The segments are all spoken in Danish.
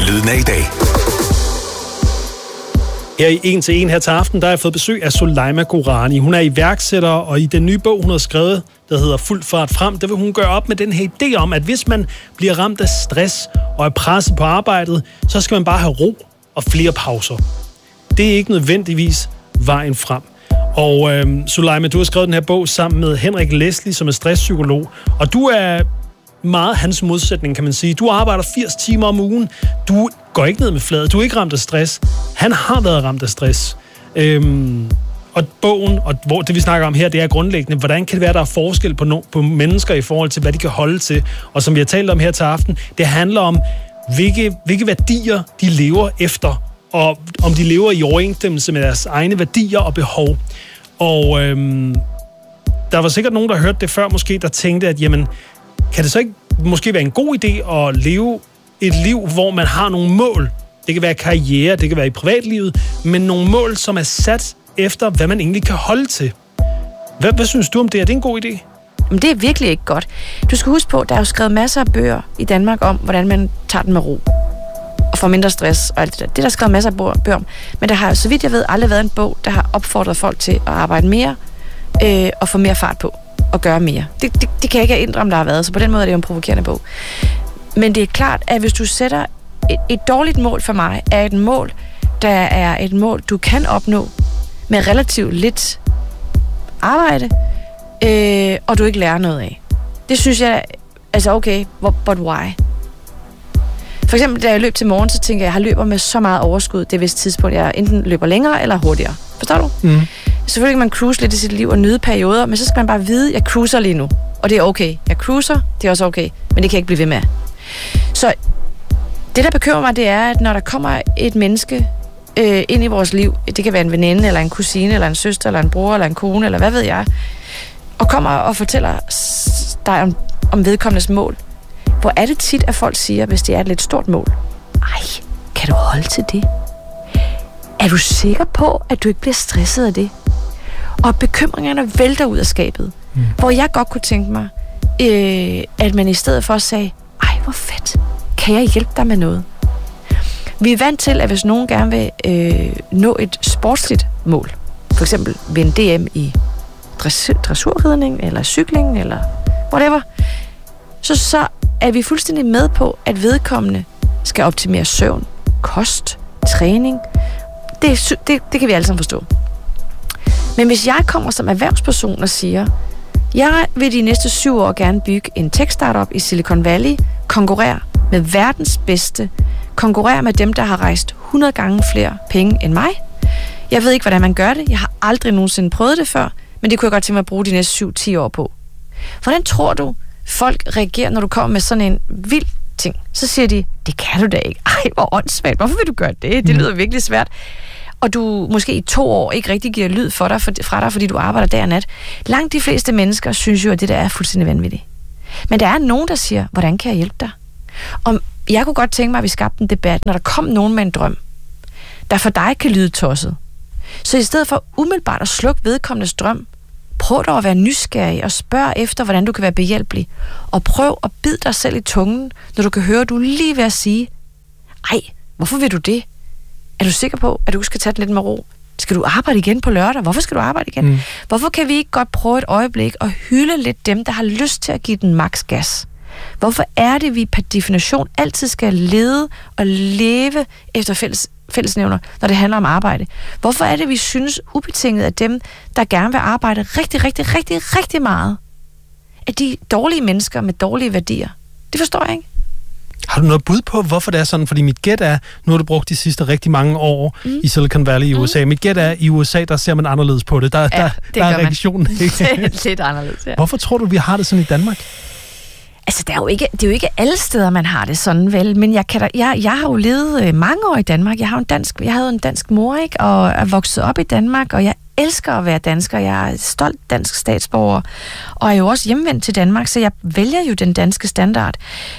Lyden af i dag. Her i 1 til 1 her til aften, der har jeg fået besøg af Soulaima Gourani. Hun er iværksætter, og i den nye bog, hun har skrevet, der hedder Fuld fart frem, der vil hun gøre op med den her idé om, at hvis man bliver ramt af stress og er presset på arbejdet, så skal man bare have ro og flere pauser. Det er ikke nødvendigvis vejen frem. Og Soulaima, du har skrevet den her bog sammen med Henrik Leslie, som er stresspsykolog, og du er meget hans modsætning, kan man sige. Du arbejder 80 timer om ugen. Du går ikke ned med fladet. Du er ikke ramt af stress. Han har været ramt af stress. Og bogen, og hvor det vi snakker om her, det er grundlæggende, hvordan kan det være, der er forskel på mennesker i forhold til, hvad de kan holde til. Og som vi har talt om her til aften, det handler om, hvilke værdier de lever efter, og om de lever i overensstemmelse med deres egne værdier og behov. Og der var sikkert nogen, der hørte det før måske, der tænkte, at jamen, kan det så ikke måske være en god idé at leve et liv, hvor man har nogle mål? Det kan være karriere, det kan være i privatlivet, men nogle mål, som er sat efter, hvad man egentlig kan holde til. Hvad synes du om det? Er det en god idé? Men det er virkelig ikke godt. Du skal huske på, der er jo skrevet masser af bøger i Danmark om, hvordan man tager den med ro og får mindre stress og alt det der. Det er der skrevet masser af bøger om. Men der har, så vidt jeg ved, aldrig været en bog, der har opfordret folk til at arbejde mere og få mere fart på og gøre mere. Det kan jeg ikke erindre, om der har været, så på den måde er det jo en provokerende bog. Men det er klart, at hvis du sætter et dårligt mål for mig, er et mål, der er et mål, du kan opnå med relativt lidt arbejde, og du ikke lærer noget af. Det synes jeg, altså okay, but why? For eksempel, da jeg løb til morgen, så tænker jeg løber med så meget overskud, det er vist tidspunkt, jeg enten løber længere eller hurtigere. Forstår du? Mm. Selvfølgelig kan man cruise lidt i sit liv og nyde perioder, men så skal man bare vide, at jeg cruiser lige nu. Og det er okay. Jeg cruiser, det er også okay, men det kan jeg ikke blive ved med. Så det, der bekymrer mig, det er, at når der kommer et menneske ind i vores liv, det kan være en veninde, eller en kusine, eller en søster, eller en bror, eller en kone, eller hvad ved jeg, og kommer og fortæller dig om vedkommendes mål. Hvor er det tit, at folk siger, hvis det er et lidt stort mål, ej, kan du holde til det? Er du sikker på, at du ikke bliver stresset af det? Og bekymringerne vælter ud af skabet. Hvor jeg godt kunne tænke mig, at man i stedet for sagde, ej, hvor fedt, kan jeg hjælpe dig med noget? Vi er vant til, at hvis nogen gerne vil nå et sportsligt mål, for eksempel vinde DM i dressurridning, eller cykling, eller whatever, så er vi fuldstændig med på, at vedkommende skal optimere søvn, kost, træning. Det kan vi alle sammen forstå. Men hvis jeg kommer som erhvervsperson og siger, jeg vil de næste 7 år gerne bygge en tech-startup i Silicon Valley, konkurrere med verdens bedste, konkurrere med dem, der har rejst 100 gange flere penge end mig. Jeg ved ikke, hvordan man gør det. Jeg har aldrig nogensinde prøvet det før, men det kunne jeg godt tænke mig at bruge de næste 7-10 år på. Hvordan tror du, folk reagerer, når du kommer med sådan en vild ting? Så siger de, det kan du da ikke. Ej, hvor åndssvagt. Hvorfor vil du gøre det? Det lyder virkelig svært. Og du måske i 2 år ikke rigtig giver lyd fra dig, fordi du arbejder dag og nat. Langt de fleste mennesker synes jo, at det der er fuldstændig vanvittigt. Men der er nogen, der siger, hvordan kan jeg hjælpe dig? Og jeg kunne godt tænke mig, at vi skabte en debat, når der kom nogen med en drøm, der for dig kan lyde tosset. Så i stedet for umiddelbart at slukke vedkommendes drøm, prøv dog at være nysgerrig og spørg efter, hvordan du kan være behjælpelig. Og prøv at bide dig selv i tungen, når du kan høre, at du er lige ved at sige, ej, hvorfor vil du det? Er du sikker på, at du skal tage den lidt med ro? Skal du arbejde igen på lørdag? Hvorfor skal du arbejde igen? Hvorfor kan vi ikke godt prøve et øjeblik og hylde lidt dem, der har lyst til at give den maks gas? Hvorfor er det, vi per definition altid skal lede og leve efter fællesnævner, når det handler om arbejde? Hvorfor er det, vi synes ubetinget, at dem, der gerne vil arbejde rigtig, rigtig, rigtig, rigtig meget, at de dårlige mennesker med dårlige værdier? Det forstår jeg ikke. Har du noget bud på, hvorfor det er sådan? Fordi mit gæt er, nu har du brugt de sidste rigtig mange år i Silicon Valley i USA. Mit gæt er, i USA, der ser man anderledes på det. Der er reaktionen ikke. Lidt anderledes, ja. Hvorfor tror du, vi har det sådan i Danmark? Altså, det er jo ikke alle steder, man har det sådan, vel? Men jeg har jo levet mange år i Danmark. Jeg havde en dansk mor, ikke? Og er vokset op i Danmark, og jeg elsker at være dansker. Jeg er stolt dansk statsborger, og er jo også hjemvendt til Danmark, så jeg vælger jo den danske standard,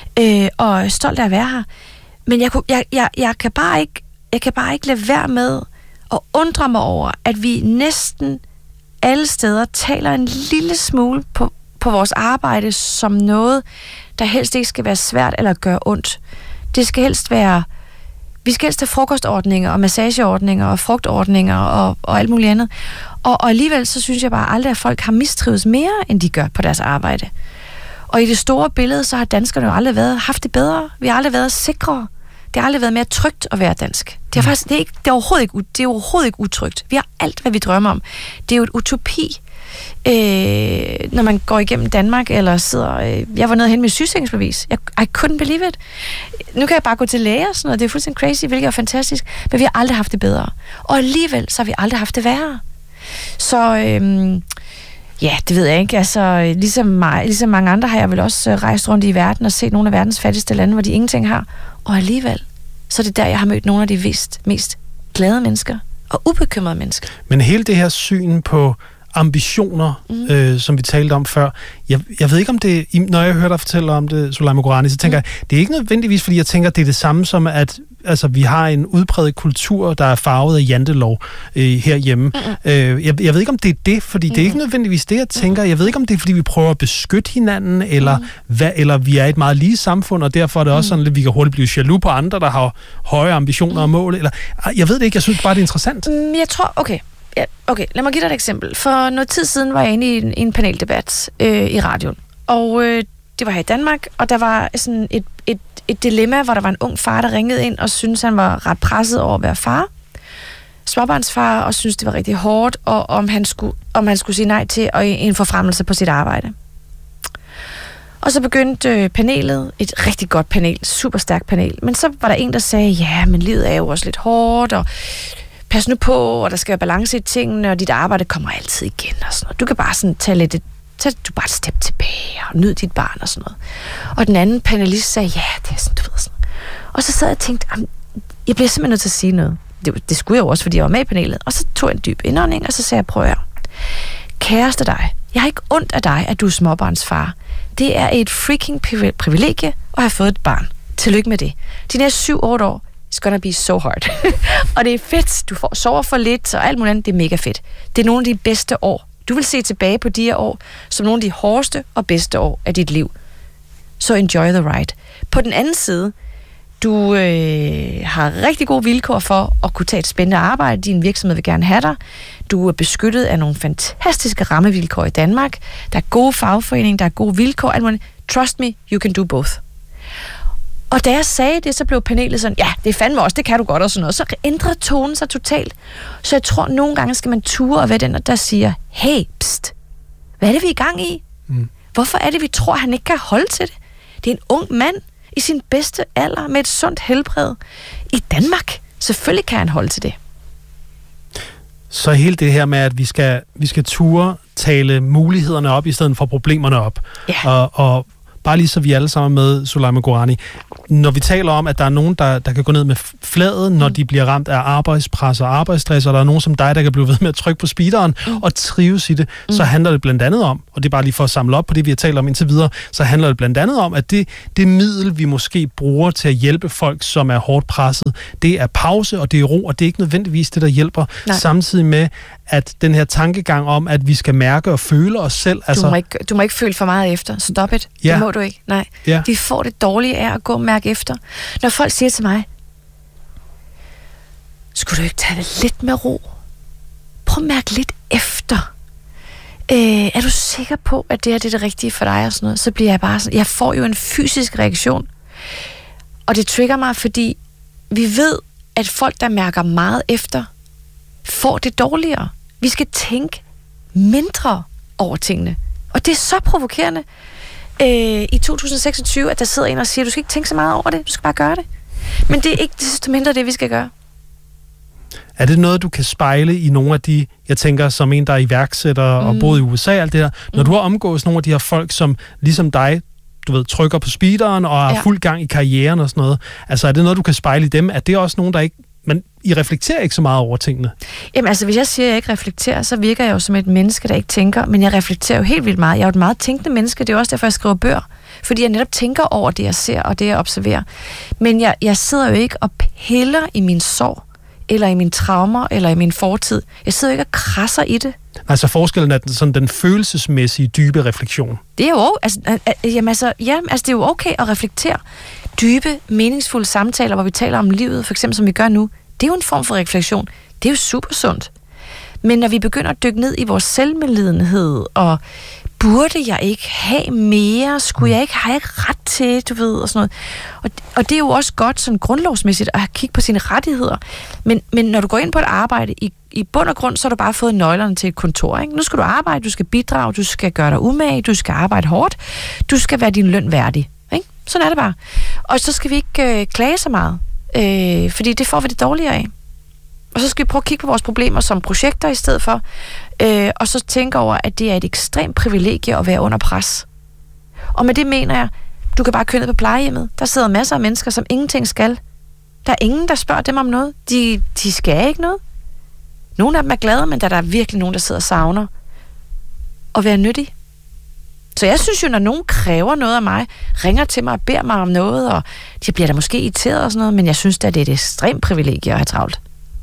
og er stolt af at være her. Men jeg kan bare ikke lade være med at undre mig over, at vi næsten alle steder taler en lille smule på vores arbejde som noget, der helst ikke skal være svært eller gøre ondt. Det skal helst være Vi skal helst have frokostordninger og massageordninger og frugtordninger og alt muligt andet. Og alligevel så synes jeg bare aldrig, at folk har mistrives mere, end de gør på deres arbejde. Og i det store billede, så har danskerne jo aldrig haft det bedre. Vi har aldrig været sikrere. Det har aldrig været mere trygt at være dansk. Det er overhovedet ikke utrygt. Vi har alt, hvad vi drømmer om. Det er jo et utopi, når man går igennem Danmark, eller sidder... jeg var nede hen med sygesikringsbevis. I couldn't believe it. Nu kan jeg bare gå til læge og sådan noget. Det er fuldstændig crazy, hvilket er fantastisk. Men vi har aldrig haft det bedre. Og alligevel, så har vi aldrig haft det værre. Så... ja, det ved jeg ikke. Altså, ligesom mange andre har jeg vel også rejst rundt i verden og set nogle af verdens fattigste lande, hvor de ingenting har. Og alligevel, så er det der, jeg har mødt nogle af de mest glade mennesker og ubekymrede mennesker. Men hele det her syn på ambitioner, som vi talte om før, jeg ved ikke, om det... Når jeg hører dig fortælle om det, Soulaima Gourani, så tænker jeg, det er ikke nødvendigvis, fordi jeg tænker, det er det samme som, at vi har en udpræget kultur, der er farvet af jantelov herhjemme. Jeg ved ikke, om det er det, fordi det er ikke nødvendigvis det, jeg tænker. Jeg ved ikke, om det er, fordi vi prøver at beskytte hinanden, eller vi er et meget lige samfund, og derfor er det også sådan, at vi kan hurtigt blive jaloux på andre, der har høje ambitioner og mål. Eller, jeg ved det ikke, jeg synes bare, det er interessant. Jeg tror, okay, lad mig give dig et eksempel. For noget tid siden var jeg inde i en paneldebat i radioen, og det var her i Danmark, og der var sådan et dilemma, hvor der var en ung far, der ringede ind og syntes, han var ret presset over at være far. Småbarnsfar, og syntes, det var rigtig hårdt, og om han skulle sige nej til en forfremmelse på sit arbejde. Og så begyndte panelet, et rigtig godt panel, super stærkt panel, men så var der en, der sagde, ja, men livet er jo også lidt hårdt, og pas nu på, og der skal være balance i tingene, og dit arbejde kommer altid igen, og sådan noget. Du kan bare sådan tage du bare et step tilbage, og nyd dit barn, og sådan noget. Og den anden panelist sagde, ja, det er sådan, du ved sådan. Og så sad jeg og tænkte, jeg bliver simpelthen nødt til at sige noget. Det skulle jeg jo også, fordi jeg var med i panelet. Og så tog jeg en dyb indånding, og så sagde jeg, prøv at høre. Kæreste dig, jeg har ikke ondt af dig, at du er småbarnsfar. Det er et freaking privilegie at have fået et barn. Tillykke med det. De næste 7-8 år, it's gonna be so hard. Og det er fedt. Du sover for lidt, og alt muligt andet, det er mega fedt. Det er nogle af de bedste år. Du vil se tilbage på de her år som nogle af de hårdeste og bedste år af dit liv. Så enjoy the ride. På den anden side, du har rigtig gode vilkår for at kunne tage et spændende arbejde. Din virksomhed vil gerne have dig. Du er beskyttet af nogle fantastiske rammevilkår i Danmark. Der er gode fagforeninger, der er gode vilkår. Alt muligt. Trust me, you can do both. Og da jeg sagde det, så blev panelet sådan, ja, det er fandme også, det kan du godt, og sådan noget. Så ændrede tonen sig totalt. Så jeg tror, nogle gange skal man ture og være den, der siger, hey, pst, hvad er det, vi er i gang i? Hvorfor er det, vi tror, han ikke kan holde til det? Det er en ung mand i sin bedste alder med et sundt helbred i Danmark. Selvfølgelig kan han holde til det. Så hele det her med, at vi skal ture tale mulighederne op, i stedet for problemerne op. Ja. Og bare lige så vi alle sammen med, Soulaima Gourani. Når vi taler om, at der er nogen, der kan gå ned med fladet, når de bliver ramt af arbejdspres og arbejdsstress, og der er nogen som dig, der kan blive ved med at trykke på speederen og trives i det, så handler det blandt andet om, og det er bare lige for at samle op på det, vi har talt om indtil videre, så handler det blandt andet om, at det middel, vi måske bruger til at hjælpe folk, som er hårdt presset, det er pause, og det er ro, og det er ikke nødvendigvis det, der hjælper. Nej. Samtidig med, at den her tankegang om, at vi skal mærke og føle os selv... Du må ikke føle for meget efter. Stop it. Ja. Det må du ikke. Nej. Ja. Vi får det dårlige af at gå og mærke efter. Når folk siger til mig, skulle du ikke tage det lidt med ro? Prøv at mærke lidt efter. Er du sikker på, at det her det er det rigtige for dig? Og sådan noget? Så bliver jeg bare sådan... Jeg får jo en fysisk reaktion. Og det trigger mig, fordi vi ved, at folk, der mærker meget efter, får det dårligere. Vi skal tænke mindre over tingene. Og det er så provokerende i 2026, at der sidder en og siger, du skal ikke tænke så meget over det, du skal bare gøre det. Men det er ikke desto mindre det, vi skal gøre. Er det noget, du kan spejle i nogle af de, jeg tænker, som en, der er iværksætter og boet i USA og alt det der, når du har omgået nogle af de her folk, som ligesom dig, du ved, trykker på speederen og er fuld gang i karrieren og sådan noget. Altså, er det noget, du kan spejle i dem? Er det også nogen, der ikke... Men I reflekterer ikke så meget over tingene? Jamen altså, hvis jeg siger, at jeg ikke reflekterer, så virker jeg jo som et menneske, der ikke tænker, men jeg reflekterer jo helt vildt meget. Jeg er jo et meget tænkende menneske, det er også derfor, jeg skriver bøger. Fordi jeg netop tænker over det, jeg ser og det, jeg observerer. Men jeg sidder jo ikke og piller i min sorg, eller i mine traumer, eller i min fortid. Jeg sidder jo ikke og krasser i det. Altså forskellen er sådan den følelsesmæssige dybe refleksion. Det er jo det er jo okay at reflektere dybe, meningsfulde samtaler, hvor vi taler om livet, for eksempel som vi gør nu. Det er jo en form for refleksion. Det er jo super sundt. Men når vi begynder at dykke ned i vores selvmedlidenhed, og burde jeg ikke have mere? Har jeg ikke ret til, du ved, og sådan noget. Og det er jo også godt sådan grundlovsmæssigt at kigge på sine rettigheder. Men når du går ind på et arbejde, i bund og grund, så har du bare fået nøglerne til et kontor, ikke? Nu skal du arbejde, du skal bidrage, du skal gøre dig umage, du skal arbejde hårdt, du skal være din løn værdig, ikke? Sådan er det bare. Og så skal vi ikke klage så meget, fordi det får vi det dårligere af. Og så skal vi prøve at kigge på vores problemer som projekter i stedet for, og så tænke over, at det er et ekstremt privilegie at være under pres. Og med det mener jeg, du kan bare køre ned på plejehjemmet. Der sidder masser af mennesker, som ingenting skal. Der er ingen, der spørger dem om noget. De skal ikke noget. Nogle af dem er glade, men der er virkelig nogen, der sidder og savner at være nyttig. Så jeg synes jo, når nogen kræver noget af mig, ringer til mig og beder mig om noget, og de bliver da måske irriteret og sådan noget, men jeg synes da, det er et ekstremt privilegie at have travlt.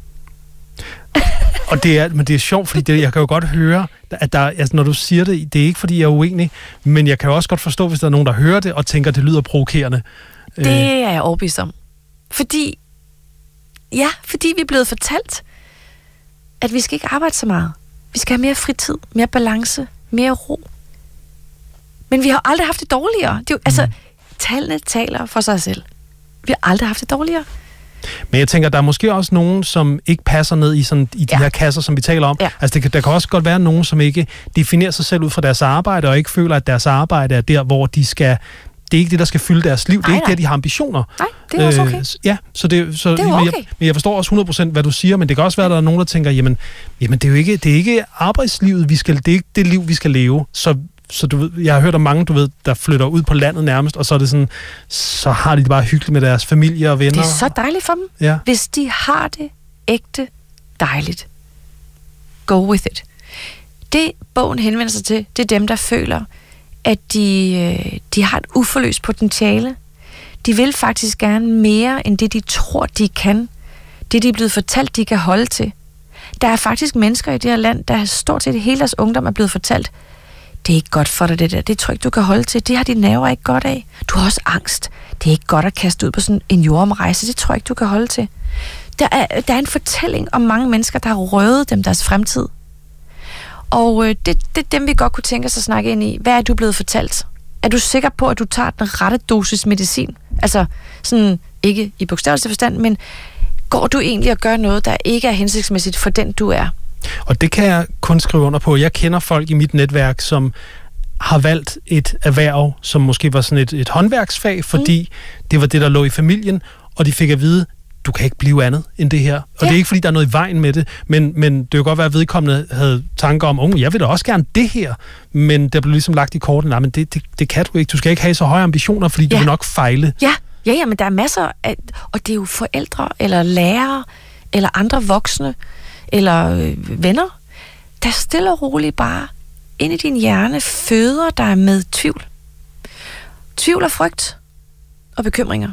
Men det er sjovt, fordi jeg kan jo godt høre, at der, altså når du siger det, det er ikke fordi jeg er uenig, men jeg kan jo også godt forstå, hvis der er nogen, der hører det og tænker, at det lyder provokerende. Det er jeg overbevist om. Fordi vi er blevet fortalt, at vi skal ikke arbejde så meget. Vi skal have mere fritid, mere balance, mere ro. Men vi har aldrig haft det dårligere. Det er jo, altså, tallene taler for sig selv. Vi har aldrig haft det dårligere. Men jeg tænker, der er måske også nogen, som ikke passer ned i de her kasser, som vi taler om. Ja. Altså, der kan også godt være nogen, som ikke definerer sig selv ud fra deres arbejde, og ikke føler, at deres arbejde er der, hvor de skal... Det er ikke det, der skal fylde deres liv. Det er ikke der, de har ambitioner. Nej, det er også okay. Det er okay. Men jeg forstår også 100%, hvad du siger, men det kan også være, at der er nogen, der tænker, jamen det er ikke arbejdslivet, det er ikke det liv, vi skal leve. Så du ved, jeg har hørt om mange, der flytter ud på landet nærmest, og så er det sådan, så har de det bare hyggeligt med deres familie og venner. Det er så dejligt for dem. Ja. Hvis de har det ægte dejligt. Go with it. Det bogen henvender sig til, det er dem, der føler, at de har et uforløst potentiale. De vil faktisk gerne mere, end det de tror, de kan. Det de er blevet fortalt, de kan holde til. Der er faktisk mennesker i det her land, der stort set hele deres ungdom er blevet fortalt, det er ikke godt for dig, det der. Det tror jeg ikke, du kan holde til. Det har dine nerver ikke godt af. Du har også angst. Det er ikke godt at kaste ud på sådan en jordomrejse. Det tror jeg ikke, du kan holde til. Der er en fortælling om mange mennesker, der har røvet dem deres fremtid. Og det er dem, vi godt kunne tænke os at snakke ind i. Hvad er du blevet fortalt? Er du sikker på, at du tager den rette dosis medicin? Altså, sådan ikke i bogstaveligste forstand, men går du egentlig og gør noget, der ikke er hensigtsmæssigt for den, du er? Og det kan jeg kun skrive under på. Jeg kender folk i mit netværk, som har valgt et erhverv, som måske var sådan et håndværksfag, fordi det var det, der lå i familien, og de fik at vide, du kan ikke blive andet end det her. Og det er ikke, fordi der er noget i vejen med det, men det kan godt være, at vedkommende havde tanker om, jeg vil da også gerne det her, men der blev ligesom lagt i korten, nej, men det kan du ikke. Du skal ikke have så høje ambitioner, fordi du vil nok fejle. Ja, men der er masser af, og det er jo forældre, eller lærere, eller andre voksne, eller venner, der stille og roligt bare ind i din hjerne føder dig med tvivl. Tvivl og frygt og bekymringer.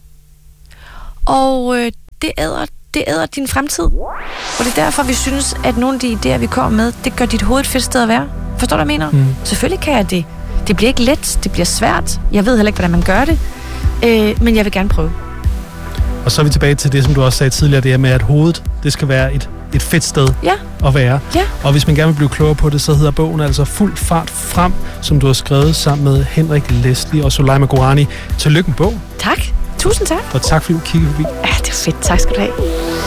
Og det æder din fremtid. Og det er derfor, vi synes, at nogle af de idéer, vi kommer med, det gør dit hoved et fedt sted at være. Forstår du, hvad jeg mener? Selvfølgelig kan jeg det. Det bliver ikke let, det bliver svært. Jeg ved heller ikke, hvordan man gør det. Men jeg vil gerne prøve. Og så er vi tilbage til det, som du også sagde tidligere, det her med, at hovedet, det skal være et fedt sted at være. Ja. Og hvis man gerne vil blive klogere på det, så hedder bogen altså Fuld Fart Frem, som du har skrevet sammen med Henrik Leslie og Soulaima Gourani. Tillykke med bogen. Tak. Tusind tak. Og tak, fordi du kiggede forbi. Ja, det er fedt. Tak skal du have.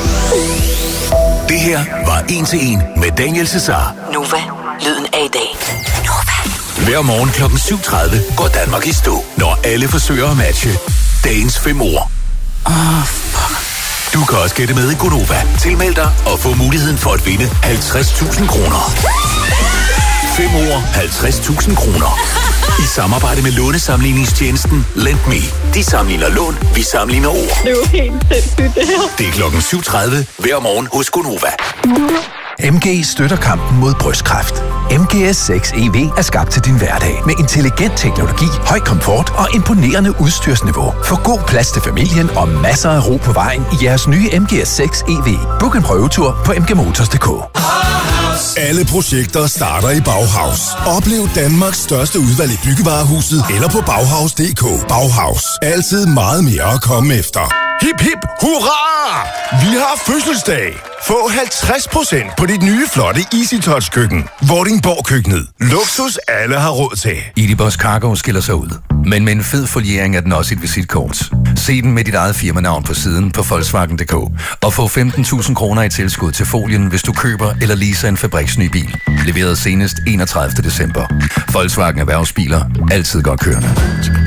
Det her var 1-til-1 med Daniel Cesar. Nova. Lyden af i dag. Nova. Hver morgen kl. 7:30 går Danmark i stå, når alle forsøger at matche dagens 5 ord. Fuck. Du kan også gætte med i Gonova. Tilmeld dig og få muligheden for at vinde 50.000 kroner. 5 ord, 50.000 kroner. I samarbejde med lånesamligningstjenesten LendMe. De sammenligner lån, vi sammenligner ord. Det er jo helt sindssygt, det her. Det er kl. 7:30 hver morgen hos Gonova. MG støtter kampen mod brystkræft. MGS6 EV er skabt til din hverdag med intelligent teknologi, høj komfort og imponerende udstyrsniveau. Få god plads til familien og masser af ro på vejen i jeres nye MGS6 EV. Book en prøvetur på mgmotors.dk. Alle projekter starter i Bauhaus. Oplev Danmarks største udvalg i byggevarehuset eller på Bauhaus.dk. Bauhaus. Altid meget mere at komme efter. Hip hip hurra! Vi har fødselsdag. Få 50% på dit nye flotte EasyTouch køkken. Vordingborg køkkenet. Luksus alle har råd til. Edibos Cargo skiller sig ud. Men med en fed foliering er den også et visitkort. Se den med dit eget firmanavn på siden på Volkswagen.dk. Og få 15.000 kroner i tilskud til folien, hvis du køber eller leaser en fabriksny bil. Leveret senest 31. december. Volkswagen Erhvervsbiler. Altid godt kørende.